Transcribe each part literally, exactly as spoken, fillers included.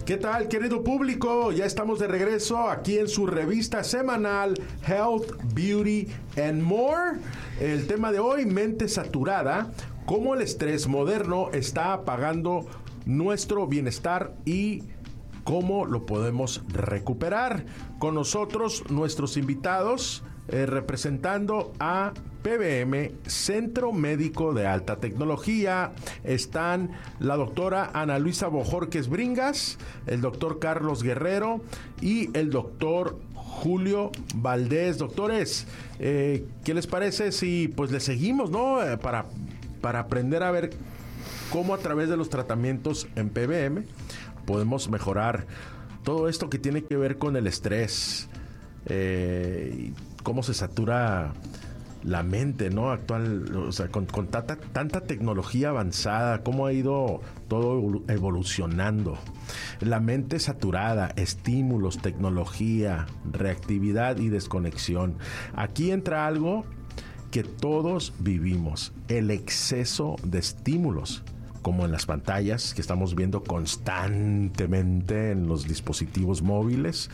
¿Qué tal, querido público? Ya estamos de regreso aquí en su revista semanal Health, Beauty and More. El tema de hoy, mente saturada, cómo el estrés moderno está apagando nuestro bienestar y cómo lo podemos recuperar. Con nosotros, nuestros invitados, eh, representando a P B M, Centro Médico de Alta Tecnología, están la doctora Ana Luisa Bojorquez Bringas, el doctor Carlos Guerrero y el doctor Julio Valdés. Doctores, eh, ¿qué les parece si pues le seguimos, no? Eh, para, para aprender a ver cómo a través de los tratamientos en P B M podemos mejorar todo esto que tiene que ver con el estrés, eh, y cómo se satura la mente, ¿no? Actual, o sea, con, con tanta, tanta tecnología avanzada, cómo ha ido todo evolucionando. La mente saturada, estímulos, tecnología, reactividad y desconexión. Aquí entra algo que todos vivimos, el exceso de estímulos, como en las pantallas que estamos viendo constantemente en los dispositivos móviles,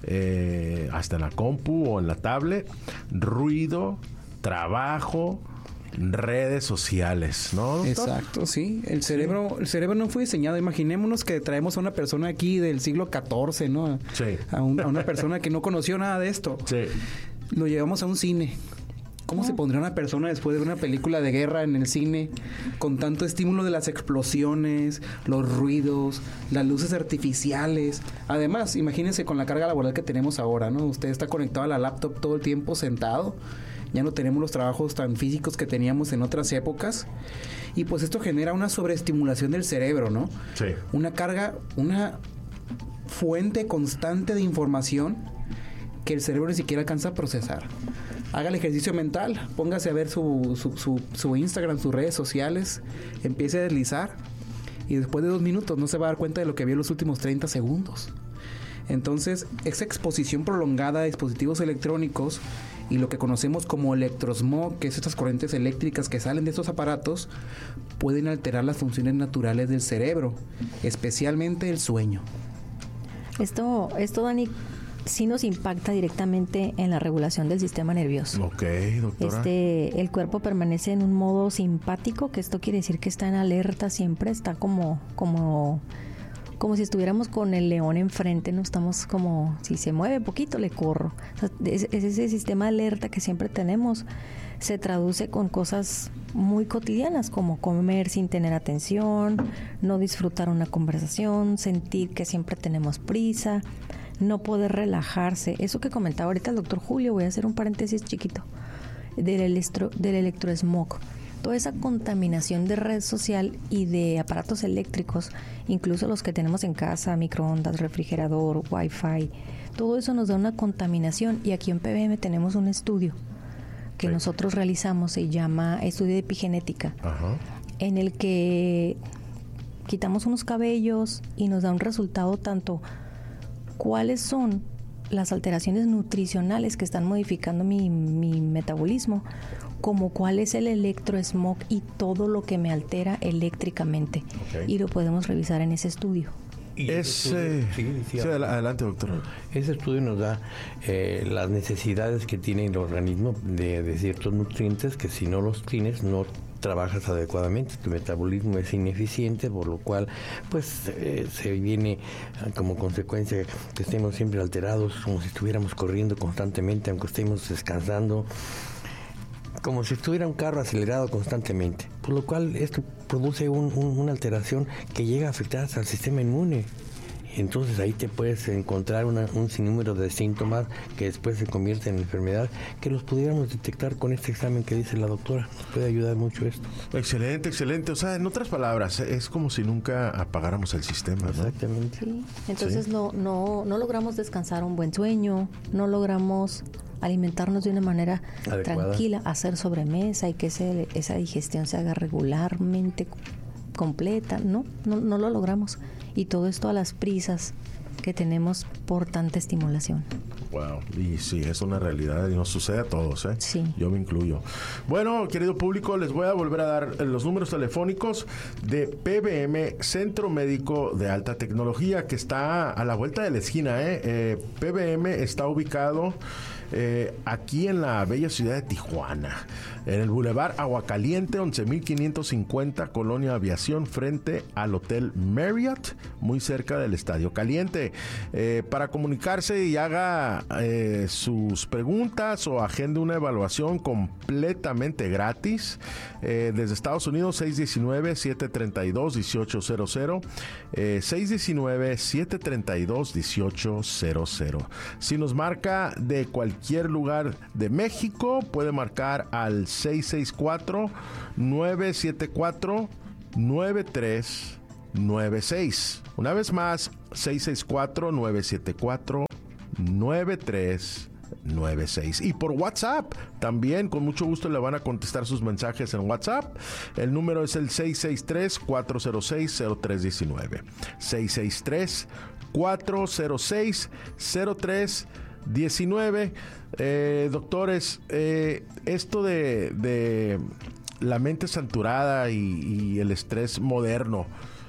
eh, hasta en la compu o en la tablet, ruido, trabajo, redes sociales, ¿no, doctor? Exacto, sí. El cerebro, el cerebro no fue diseñado. Imaginémonos que traemos a una persona aquí del siglo catorce, ¿no? Sí. A, un, a una persona que no conoció nada de esto. Sí. Lo llevamos a un cine. ¿Cómo se pondría una persona después de una película de guerra en el cine con tanto estímulo de las explosiones, los ruidos, las luces artificiales? Además, imagínense con la carga laboral que tenemos ahora, ¿no? Usted está conectado a la laptop todo el tiempo sentado. Ya no tenemos los trabajos tan físicos que teníamos en otras épocas. Y pues esto genera una sobreestimulación del cerebro, ¿no? Sí. Una carga, una fuente constante de información que el cerebro ni siquiera alcanza a procesar. Haga el ejercicio mental, póngase a ver su, su, su, su Instagram, sus redes sociales, empiece a deslizar y después de dos minutos no se va a dar cuenta de lo que vio en los últimos treinta segundos. Entonces, esa exposición prolongada a dispositivos electrónicos y lo que conocemos como electrosmog, que es estas corrientes eléctricas que salen de estos aparatos, pueden alterar las funciones naturales del cerebro, especialmente el sueño. Esto, esto, Dani, sí nos impacta directamente en la regulación del sistema nervioso. Ok, doctora. Este, el cuerpo permanece en un modo simpático, que esto quiere decir que está en alerta siempre, está como, como, como si estuviéramos con el león enfrente, no estamos como, si se mueve poquito le corro. O sea, es, es ese sistema de alerta que siempre tenemos, se traduce con cosas muy cotidianas como comer sin tener atención, no disfrutar una conversación, sentir que siempre tenemos prisa, no poder relajarse. Eso que comentaba ahorita el doctor Julio, voy a hacer un paréntesis chiquito, del, electro, del electrosmog. Toda esa contaminación de red social y de aparatos eléctricos, incluso los que tenemos en casa, microondas, refrigerador, wifi, todo eso nos da una contaminación. Y aquí en P B M tenemos un estudio que sí. nosotros realizamos, se llama estudio de epigenética. Ajá. En el que quitamos unos cabellos y nos da un resultado tanto cuáles son las alteraciones nutricionales que están modificando mi, mi metabolismo, como cuál es el electrosmog y todo lo que me altera eléctricamente. Okay. Y lo podemos revisar en ese estudio. Y es, estudio, sí, sí, adelante, doctor. Ese estudio nos da eh, las necesidades que tiene el organismo de, de ciertos nutrientes que si no los tienes no trabajas adecuadamente, tu metabolismo es ineficiente, por lo cual pues eh, se viene como consecuencia que estemos siempre alterados, como si estuviéramos corriendo constantemente, aunque estemos descansando, como si estuviera un carro acelerado constantemente, por lo cual esto produce un, un, una alteración que llega a afectar al sistema inmune. Entonces ahí te puedes encontrar una, un sinnúmero de síntomas que después se convierten en enfermedad, que los pudiéramos detectar con este examen que dice la doctora. Nos puede ayudar mucho esto. Excelente, excelente. O sea, en otras palabras, es como si nunca apagáramos el sistema, ¿no? Exactamente. Sí. Entonces sí. No, no, no logramos descansar un buen sueño, no logramos alimentarnos de una manera adecuada, tranquila, hacer sobremesa y que ese, esa digestión se haga regularmente completa. No, no, no lo logramos. Y todo esto a las prisas que tenemos por tanta estimulación. Wow, y sí, es una realidad y nos sucede a todos, ¿eh? Sí. Yo me incluyo. Bueno, querido público, les voy a volver a dar los números telefónicos de P B M, Centro Médico de Alta Tecnología, que está a la vuelta de la esquina, ¿eh? eh P B M está ubicado eh, aquí en la bella ciudad de Tijuana, en el Boulevard Aguacaliente, once mil quinientos cincuenta, Colonia Aviación, frente al Hotel Marriott, muy cerca del Estadio Caliente. Eh, para comunicarse y haga eh, sus preguntas o agende una evaluación completamente gratis, eh, desde Estados Unidos, seis uno nueve, siete tres dos, uno ocho cero cero, eh, seis uno nueve, siete tres dos, uno ocho cero cero. Si nos marca de cualquier lugar de México, puede marcar al seis seis cuatro, nueve siete cuatro, nueve tres nueve seis. Una vez más, seis seis cuatro, nueve siete cuatro, nueve tres nueve seis. Y por WhatsApp también, con mucho gusto le van a contestar sus mensajes en WhatsApp. El número es el seis seis tres, cuatro cero seis, cero tres uno nueve. seis seis tres, cuatro cero seis, cero tres diecinueve. Eh, doctores, eh, esto de, de la mente saturada y, y el estrés moderno,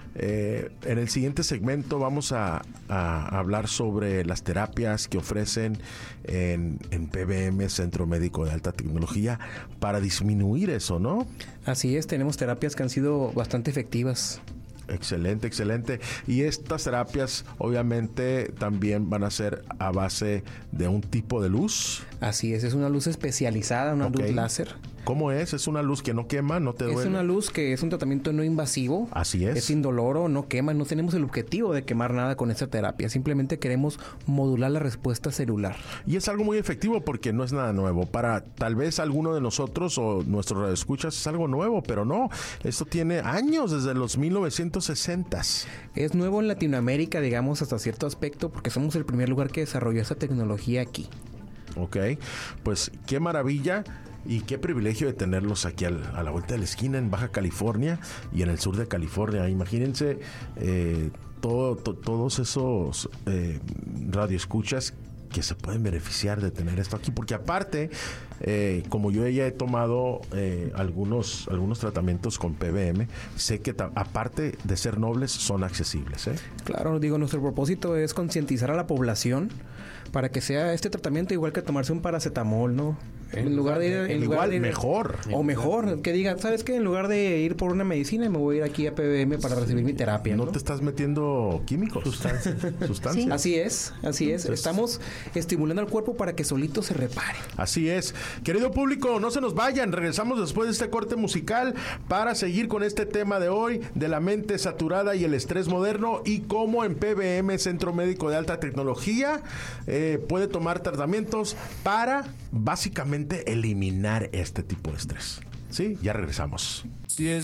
eh, en el siguiente segmento vamos a, a hablar sobre las terapias que ofrecen en, en P B M, Centro Médico de Alta Tecnología, para disminuir eso, ¿no? Así es, tenemos terapias que han sido bastante efectivas. Excelente, excelente. Y estas terapias obviamente también van a ser a base de un tipo de luz. Así es, es una luz especializada, una Okay. luz láser. ¿Cómo es? ¿Es una luz que no quema, no te duele? Es una luz que es un tratamiento no invasivo. Así es. Es indoloro, no quema. No tenemos el objetivo de quemar nada con esta terapia. Simplemente queremos modular la respuesta celular. Y es algo muy efectivo porque no es nada nuevo. Para tal vez alguno de nosotros o nuestros radioescuchas es algo nuevo, pero no. Esto tiene años, desde los mil novecientos sesentas. Es nuevo en Latinoamérica, digamos, hasta cierto aspecto, porque somos el primer lugar que desarrolló esta tecnología aquí. Ok, pues qué maravilla. Y qué privilegio de tenerlos aquí al, a la vuelta de la esquina en Baja California y en el sur de California. Imagínense eh, todo, to, todos esos eh, radioescuchas que se pueden beneficiar de tener esto aquí, porque aparte, eh, como yo ya he tomado eh, algunos, algunos tratamientos con P B M, sé que ta- aparte de ser nobles, son accesibles, ¿eh? Claro, digo, nuestro propósito es concientizar a la población para que sea este tratamiento igual que tomarse un paracetamol, ¿no? En lugar de ir... En lugar Igual, de ir- mejor. O mejor, que diga, ¿sabes qué? En lugar de ir por una medicina, me voy a ir aquí a P B M para recibir mi terapia, ¿no? No te estás metiendo químicos. Sustancias. Sustancias. Sí. Así es, así es. Entonces- Estamos estimulando al cuerpo para que solito se repare. Así es. Querido público, no se nos vayan. Regresamos después de este corte musical para seguir con este tema de hoy, de la mente saturada y el estrés moderno, y cómo en P B M, Centro Médico de Alta Tecnología, eh, puede tomar tratamientos para básicamente eliminar este tipo de estrés. Sí, ya regresamos.